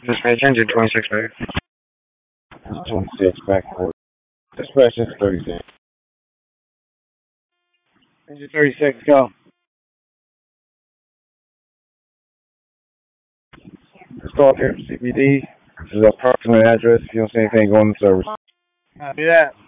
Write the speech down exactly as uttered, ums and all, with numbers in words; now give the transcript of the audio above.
Dispatch engine twenty-six back. twenty-six back forward. Dispatch is thirty-six. Engine thirty-six, go. Let's go up here, C B D. This is the approximate address. If you don't see anything, go on the service. Copy that.